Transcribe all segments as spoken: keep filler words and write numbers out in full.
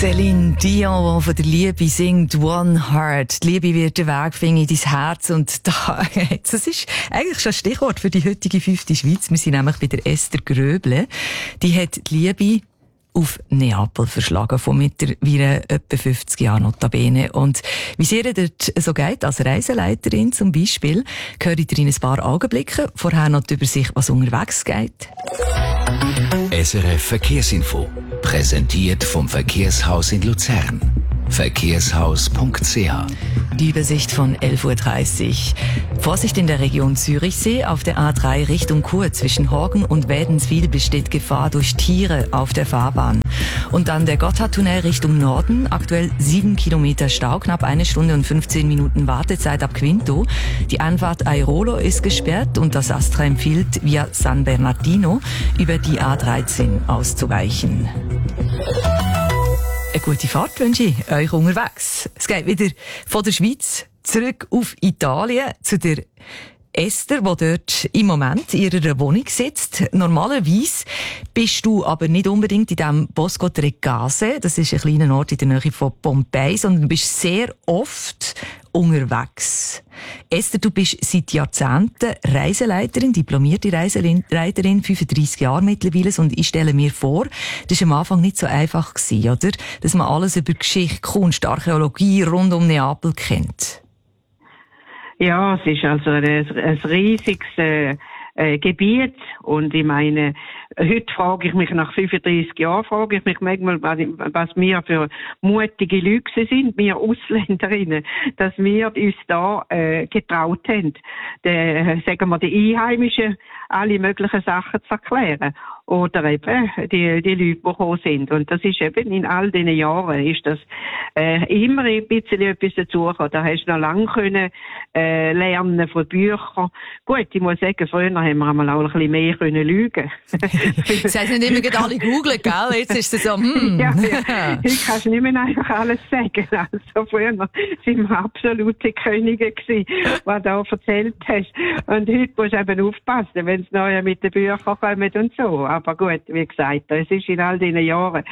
Celine Dion, die von der Liebe singt, One Heart. Die Liebe wird den Weg finden in dein Herz. Und da, das ist eigentlich schon ein Stichwort für die heutige fünfte Schweiz. Wir sind nämlich bei der Esther Gröble. Die hat die Liebe auf Neapel verschlagen, von mittlerweile etwa fünfzig Jahren notabene. Und wie es ihr dort so geht, als Reiseleiterin zum Beispiel, höre ich in ein paar Augenblicken. Vorher noch die Übersicht, was unterwegs geht. S R F Verkehrsinfo. Präsentiert vom Verkehrshaus in Luzern. verkehrshaus punkt c h. Die Übersicht von elf Uhr dreißig. Vorsicht in der Region Zürichsee. Auf der A drei Richtung Chur zwischen Horgen und Wädenswil besteht Gefahr durch Tiere auf der Fahrbahn. Und dann der Gotthardtunnel Richtung Norden. Aktuell sieben Kilometer Stau, knapp eine Stunde und fünfzehn Minuten Wartezeit ab Quinto. Die Einfahrt Airolo ist gesperrt und das Astra empfiehlt, via San Bernardino über die A dreizehn auszuweichen. Eine gute Fahrt wünsche ich euch unterwegs. Es geht wieder von der Schweiz zurück auf Italien zu der Esther, die dort im Moment in ihrer Wohnung sitzt. Normalerweise bist du aber nicht unbedingt in diesem Bosco Trecase, das ist ein kleiner Ort in der Nähe von Pompeji, sondern du bist sehr oft unterwegs. Esther, du bist seit Jahrzehnten Reiseleiterin, diplomierte Reiseleiterin, fünfunddreissig Jahre mittlerweile, und ich stelle mir vor, das war am Anfang nicht so einfach gewesen, oder? Dass man alles über Geschichte, Kunst, Archäologie rund um Neapel kennt. Ja, es ist also ein, ein riesiges äh, äh, Gebiet, und ich meine, heute frage ich mich, nach fünfunddreissig Jahren frage ich mich manchmal, was wir für mutige Leute sind, wir Ausländerinnen, dass wir uns da äh, getraut haben, de, sagen wir, die Einheimischen alle möglichen Sachen zu erklären. Oder eben die, die Leute, die gekommen sind. Und das ist eben in all diesen Jahren, ist das äh, immer ein bisschen etwas dazugekommen. Da hast du noch lange können, äh, lernen von Büchern. Gut, ich muss sagen, früher haben wir einmal auch ein bisschen mehr können lügen. Das heisst nicht immer gerade alle googeln, gell? Jetzt ist es so, hm. Ja, ja. Heute kannst du nicht mehr einfach alles sagen. Also früher sind wir absolute Könige gewesen, was du da erzählt hast. Und heute musst du eben aufpassen, wenn es neu mit den Büchern kommt und so. Aber gut, wie gesagt, es ist in all diesen Jahren,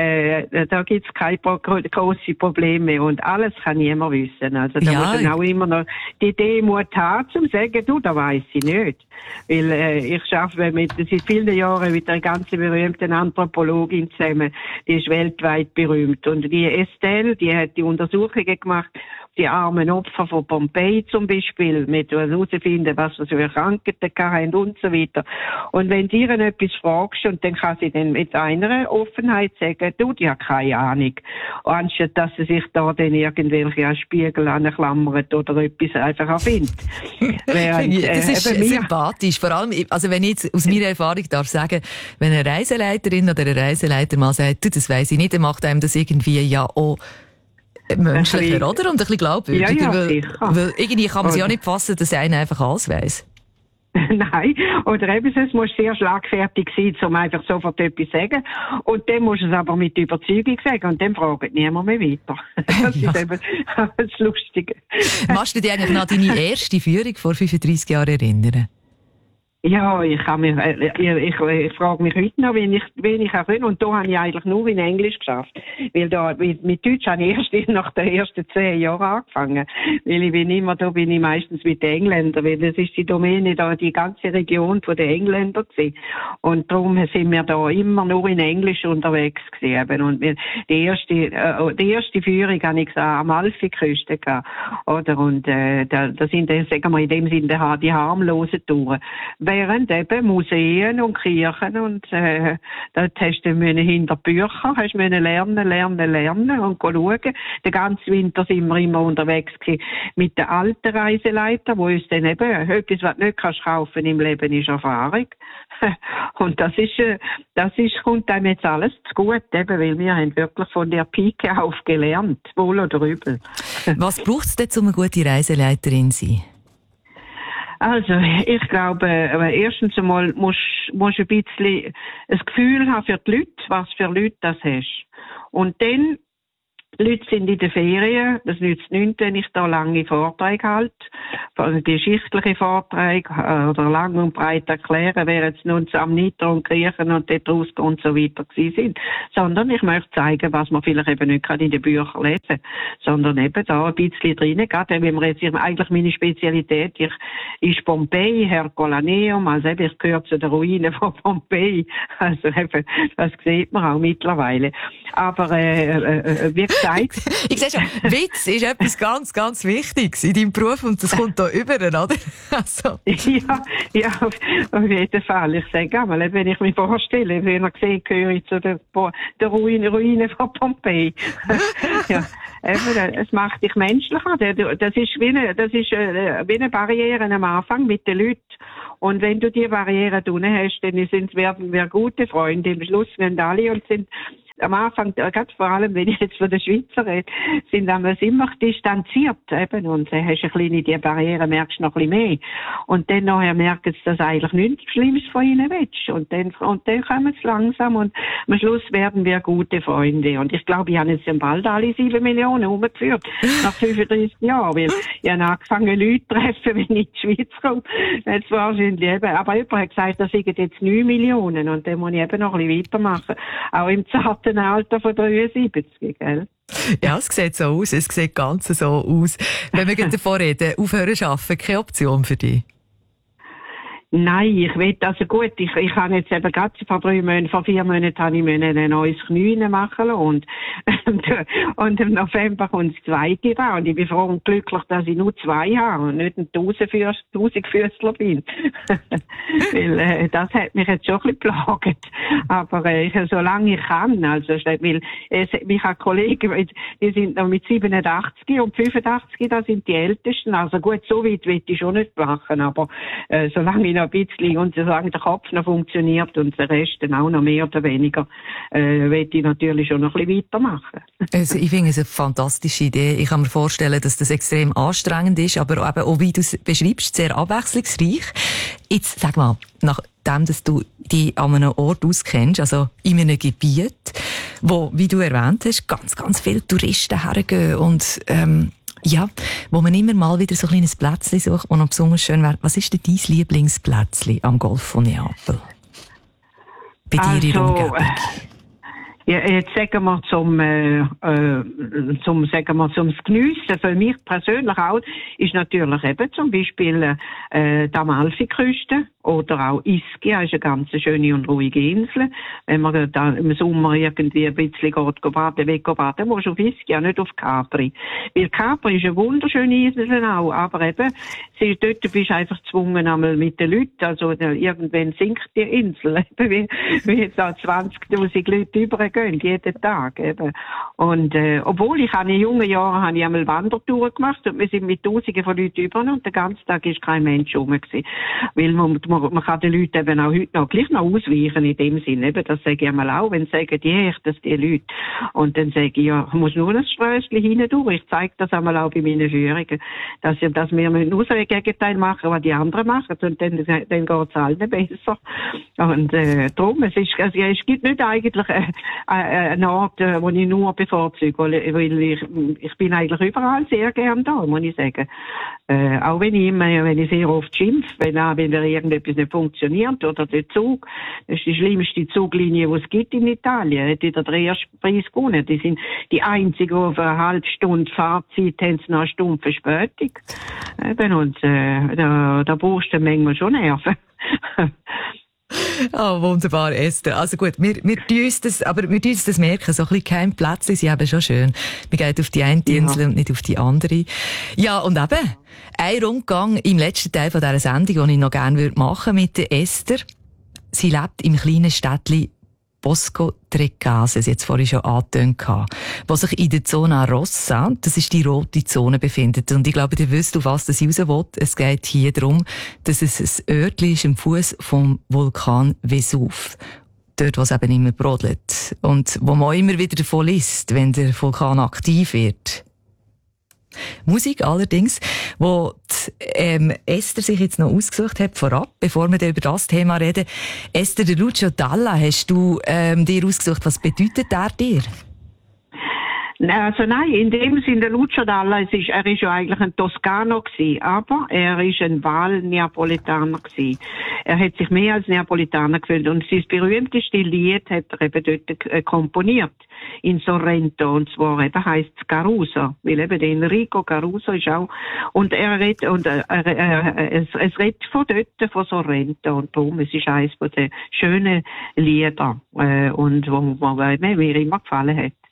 äh, da gibt es keine pro- grossen Probleme, und alles kann niemand wissen. Also da ja. muss man auch immer noch die Demut haben, um zu sagen, du, da weiss ich nicht. Weil äh, ich arbeite mit, seit vielen Jahren mit einer ganz berühmten Anthropologin zusammen, die ist weltweit berühmt. Und die Estelle, die hat die Untersuchungen gemacht, die armen Opfer von Pompeji zum Beispiel, mit herausfinden, was sie für Krankheiten hatten und so weiter. Und wenn sie ihr etwas fragst, und dann kann sie dann mit einer Offenheit sagen, du, die hat keine Ahnung. Anstatt dass sie sich da dann irgendwelche Spiegel anklammert oder etwas einfach erfindet. Während, äh, das ist sympathisch. Vor allem, also wenn ich jetzt aus meiner Erfahrung darf sagen, wenn eine Reiseleiterin oder ein Reiseleiter mal sagt, du, das weiss ich nicht, dann macht einem das irgendwie ja auch menschlicher, oder? Und ein bisschen glaubwürdiger. Ja, ja, weil, sicher. weil irgendwie kann man sich auch nicht fassen, dass einer einfach alles weiss. Nein, oder eben, es muss sehr schlagfertig sein, um einfach sofort etwas zu sagen. Und dann musst du es aber mit Überzeugung sagen, und dann fragt niemand mehr weiter. Das ja. ist eben das Lustige. Machst du dich eigentlich noch an deine erste Führung vor fünfunddreissig Jahren erinnern? Ja, ich kann mich, äh, ich, ich, ich frage mich heute noch, wen ich, wen ich auch kann. Und da habe ich eigentlich nur in Englisch geschafft. Weil da, mit, mit Deutsch habe ich erst nach den ersten zehn Jahren angefangen. Weil ich bin immer, da bin ich meistens mit den Engländern, weil das ist die Domäne da, die ganze Region von den Engländern gewesen. Und darum sind wir da immer nur in Englisch unterwegs gewesen. Und wir, die erste, äh, die erste Führung habe ich gesagt, am Amalfiküste gehabt. Oder? Und, äh, da, da sind, sagen wir in dem Sinne, die harmlosen Touren. Während eben Museen und Kirchen, und äh, dort hast du müssen hinter Bücher, hast du müssen lernen, lernen, lernen und schauen. Den ganzen Winter sind wir immer unterwegs gewesen mit den alten Reiseleitern, wo uns dann eben etwas, was du nicht kannst kaufen im Leben, ist Erfahrung. Und das ist, äh, das ist, kommt einem jetzt alles zu gut, eben, weil wir haben wirklich von der Pike auf gelernt, wohl oder übel. Was braucht es denn, um eine gute Reiseleiterin zu sein? Also, ich glaube, äh, erstens einmal musst du ein bisschen ein Gefühl haben für die Leute, was für Leute das hast. Und dann Leute sind in den Ferien. Das nützt nichts, wenn ich da lange Vorträge halte. Geschichtliche Vorträge oder lang und breit erklären, wer jetzt nun am Nitro und Griechen und dort rausgehen und so weiter gewesen sind. Sondern ich möchte zeigen, was man vielleicht eben nicht in den Büchern lesen, sondern eben da ein bisschen drinnen geht. Wenn man jetzt eigentlich meine Spezialität ich, ist Pompeji, Herculaneum, also eben, ich gehöre zu den Ruinen von Pompeji. Also eben, das sieht man auch mittlerweile. Aber äh, äh, wie gesagt... Ich sehe schon, Witz ist etwas ganz, ganz Wichtiges in deinem Beruf und das kommt da über, oder? Also. Ja, ja, auf jeden Fall. Ich sage einmal, wenn ich mich vorstelle, wenn ihr seht, gehöre ich zu den, den Ruinen, Ruinen von Pompeji. Ja, eben, es macht dich menschlicher. Das ist wie eine, das ist wie eine Barriere am Anfang mit den Leuten. Und wenn du die Barriere drinnen hast, dann sind, werden wir gute Freunde. Im Schluss werden alle und sind am Anfang, gerade vor allem, wenn ich jetzt von der Schweizer rede, sind wir immer distanziert, eben. Und dann hast du ein bisschen in die Barriere, merkst du noch ein bisschen mehr. Und dann nachher merken sie, dass eigentlich nichts Schlimmes von ihnen willst. Und dann, und dann kommen sie langsam und am Schluss werden wir gute Freunde. Und ich glaube, ich habe jetzt bald alle sieben Millionen umgeführt, nach fünfunddreißig Jahren. Weil ich habe angefangen, Leute zu treffen, wenn ich in die Schweiz komme. Jetzt wahrscheinlich eben. Aber jemand hat gesagt, das sind jetzt neun Millionen. Und dann muss ich eben noch ein bisschen weitermachen. Auch im zarten Alter von dreiundsiebzig, gell? Ja, es sieht so aus. Es sieht ganz so aus. Wenn wir gerade davon reden, aufhören zu arbeiten, keine Option für dich? Nein, ich will, also gut, ich, ich habe jetzt eben gerade vor drei Monaten, vor vier Monaten habe ich ein neues Knie machen lassen und, und im November kommt das zweite dran und ich bin froh und glücklich, dass ich nur zwei habe und nicht ein Tausendfüßler bin. Weil, äh, das hat mich jetzt schon ein bisschen geplagt. Aber, äh, solange ich kann, also, weil, es, ich habe Kollegen, die sind noch mit siebenundachtzig und fünfundachtzig, da sind die Ältesten, also gut, so weit will ich schon nicht machen, aber, äh, solange ich noch ein bisschen und solange der Kopf noch funktioniert und der Rest dann auch noch mehr oder weniger, äh, will ich natürlich schon noch ein bisschen weitermachen. Also ich finde es eine fantastische Idee. Ich kann mir vorstellen, dass das extrem anstrengend ist, aber eben auch, wie du es beschreibst, sehr abwechslungsreich. Jetzt sag mal, nachdem dass du dich an einem Ort auskennst, also in einem Gebiet, wo, wie du erwähnt hast, ganz, ganz viele Touristen hergehen und ähm, ja, wo man immer mal wieder so ein kleines Plätzchen sucht, das noch besonders schön wäre. Was ist denn dein Lieblingsplätzchen am Golf von Neapel? Bei dir in der Also, Umgebung? Ja, jetzt sagen wir zum, äh, äh, zum, sagen wir zum Geniessen. Für mich persönlich auch ist natürlich eben zum Beispiel äh, die Amalfiküste oder auch Ischia ist eine ganz schöne und ruhige Insel. Wenn man da im Sommer irgendwie ein bisschen geht, geht baden, weg baden, musst du auf Ischia, nicht auf Capri. Weil Capri ist eine wunderschöne Insel auch, aber eben, sie, dort bist du einfach gezwungen einmal mit den Leuten, also irgendwann sinkt die Insel, wie, wie jetzt da zwanzigtausend Leute übergehen, jeden Tag eben. Und äh, obwohl ich in jungen Jahren habe ich einmal Wandertouren gemacht und wir sind mit Tausenden von Leuten über und den ganzen Tag ist kein Mensch rum gewesen. Weil man, man, man kann den Leuten eben auch heute noch gleich noch ausweichen in dem Sinne. Eben, das sage ich einmal auch, wenn sie sagen, die echt, das die Leute. Und dann sage ich, ja, ich muss nur ein Strößchen hindurch. Ich zeige das einmal auch bei meinen Führungen, dass, dass wir nur so ein Gegenteil machen, was die anderen machen. Und dann, dann geht es allen besser. Und äh, darum, es, ist, also, es gibt nicht eigentlich äh, äh, einen Ort, äh, wo ich nur bevorzuge, weil, weil ich, ich bin eigentlich überall sehr gern da, muss ich sagen. Äh, auch wenn ich immer, wenn ich sehr oft schimpfe, wenn, wenn da irgendetwas nicht funktioniert oder der Zug, das ist die schlimmste Zuglinie, die es gibt in Italien, hat wieder den ersten Preis gewonnen. Die sind die einzigen, die auf eine halbe Stunde Fahrzeit haben sie noch eine Stunde Verspätung. Eben, und äh, da, da brauchst du manchmal schon Nerven. Oh, wunderbar, Esther. Also gut, wir, wir tun uns das, aber wir tun uns das merken, so ein bisschen Geheimplätzchen sind eben schon schön. Man geht auf die eine Insel ja. und nicht auf die andere. Ja, und eben, ein Rundgang im letzten Teil von dieser Sendung, den ich noch gerne machen würde mit der Esther. Sie lebt im kleinen Städtchen Bosco Trecase, jetzt vorhin schon angetönt hatte, wo sich in der Zona Rossa, das ist die rote Zone, befindet. Und ich glaube, ihr wisst, auf was das raus will. Es geht hier darum, dass es ein Örtchen ist am Fuß vom Vulkan Vesuv. Dort, wo es eben immer brodelt. Und wo man immer wieder davon liest, wenn der Vulkan aktiv wird. Musik allerdings, wo die, ähm, Esther sich jetzt noch ausgesucht hat, vorab, bevor wir über das Thema reden. Esther, der Lucio Dalla, hast du ähm, dir ausgesucht, was bedeutet der dir? Also nein, in dem Sinne, der Lucio Dalla, es ist, er ist ja eigentlich ein Toskano gewesen, aber er ist ein Wahlneapolitaner gewesen. Er hat sich mehr als Neapolitaner gefühlt und sein berühmteste Lied hat er eben dort äh, komponiert, in Sorrento, und zwar eben heisst es Caruso, weil eben der Enrico Caruso ist auch, und er redet, und er, er, er, es, es redet von dort, von Sorrento, und darum, es ist eines von den schönen Lieder, äh, und wo, wo mir immer gefallen hat.